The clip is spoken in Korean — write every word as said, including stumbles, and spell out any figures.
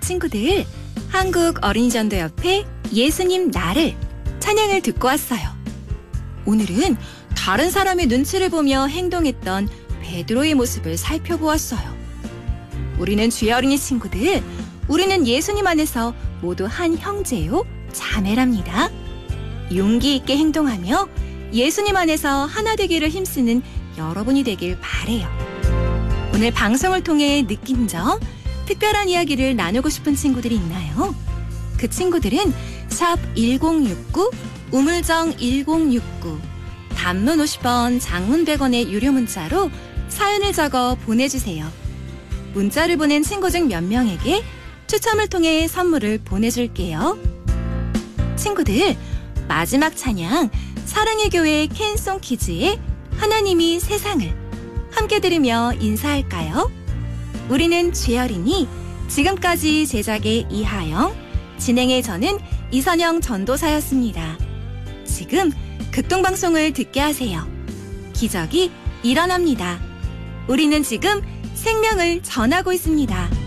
친구들, 한국 어린이전도협회 예수님 나를 찬양을 듣고 왔어요. 오늘은 다른 사람의 눈치를 보며 행동했던 베드로의 모습을 살펴보았어요. 우리는 주의 어린이 친구들, 우리는 예수님 안에서 모두 한 형제요, 자매랍니다. 용기 있게 행동하며 예수님 안에서 하나 되기를 힘쓰는 여러분이 되길 바래요. 오늘 방송을 통해 느낀 점, 특별한 이야기를 나누고 싶은 친구들이 있나요? 그 친구들은 샵 일공육구, 우물정 일공육구, 단문 오십 원, 장문 백 원의 유료 문자로 사연을 적어 보내주세요. 문자를 보낸 친구 중 몇 명에게 추첨을 통해 선물을 보내줄게요. 친구들, 마지막 찬양 사랑의 교회 캔송 키즈의 하나님이 세상을 함께 들으며 인사할까요? 우리는 주여리니 지금까지 제작의 이하영, 진행의 저는 이선영 전도사였습니다. 지금 극동방송을 듣게 하세요. 기적이 일어납니다. 우리는 지금 생명을 전하고 있습니다.